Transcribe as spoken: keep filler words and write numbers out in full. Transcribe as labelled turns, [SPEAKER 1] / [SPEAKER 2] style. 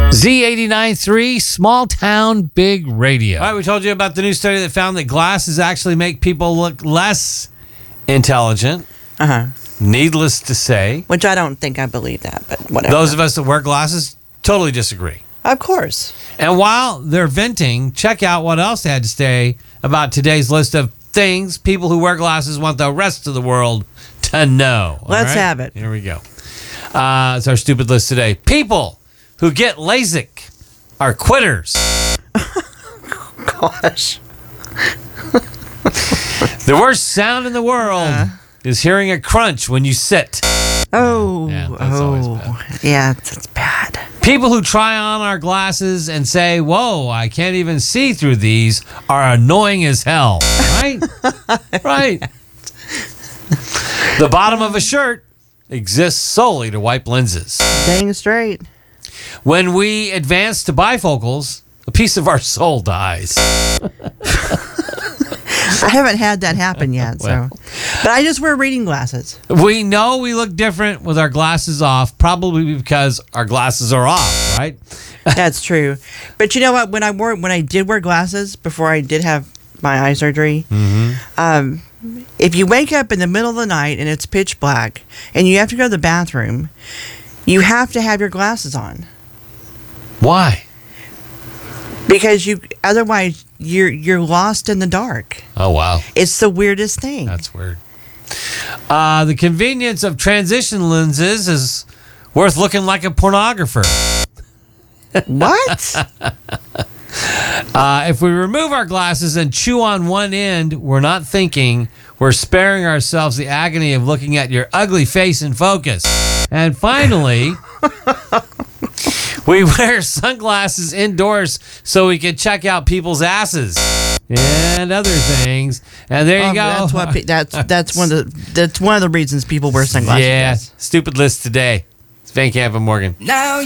[SPEAKER 1] Z eighty-nine point three, small town, big radio.
[SPEAKER 2] All right, we told you about the new study that found that glasses actually make people look less intelligent.
[SPEAKER 3] Uh-huh.
[SPEAKER 2] Needless to say.
[SPEAKER 3] Which I don't think I believe that, but whatever.
[SPEAKER 2] Those of us that wear glasses totally disagree.
[SPEAKER 3] Of course.
[SPEAKER 2] And while they're venting, check out what else they had to say about today's list of things people who wear glasses want the rest of the world to know. All
[SPEAKER 3] Let's
[SPEAKER 2] right?
[SPEAKER 3] have it.
[SPEAKER 2] Here we go. Uh, it's our stupid list today. People who get LASIK are quitters.
[SPEAKER 3] Gosh.
[SPEAKER 2] The worst sound in the world uh, is hearing a crunch when you sit.
[SPEAKER 3] Oh,
[SPEAKER 2] yeah, that's always
[SPEAKER 3] oh,
[SPEAKER 2] bad.
[SPEAKER 3] Yeah, that's bad.
[SPEAKER 2] People who try on our glasses and say, whoa, I can't even see through these are annoying as hell. Right? Right. The bottom of a shirt exists solely to wipe lenses.
[SPEAKER 3] Dang straight.
[SPEAKER 2] When we advance to bifocals, a piece of our soul dies.
[SPEAKER 3] I haven't had that happen yet, well, so. But I just wear reading glasses.
[SPEAKER 2] We know we look different with our glasses off, probably because our glasses are off, right?
[SPEAKER 3] That's true. But you know what? When I wore, when I did wear glasses before I did have my eye surgery, mm-hmm. um, if you wake up in the middle of the night and it's pitch black and you have to go to the bathroom, you have to have your glasses on.
[SPEAKER 2] Why?
[SPEAKER 3] Because you otherwise you're you're lost in the dark.
[SPEAKER 2] Oh wow!
[SPEAKER 3] It's the weirdest thing.
[SPEAKER 2] That's weird. Uh, the convenience of transition lenses is worth looking like a pornographer.
[SPEAKER 3] What?
[SPEAKER 2] uh, if we remove our glasses and chew on one end, we're not thinking. We're sparing ourselves the agony of looking at your ugly face in focus. And finally, we wear sunglasses indoors so we can check out people's asses and other things. And there you
[SPEAKER 3] um,
[SPEAKER 2] go.
[SPEAKER 3] That's what. Pe- that's that's one of the that's one of the reasons people wear sunglasses.
[SPEAKER 2] Yeah.
[SPEAKER 3] Yes.
[SPEAKER 2] Stupid list today. It's Van Camp and Morgan.
[SPEAKER 4] Now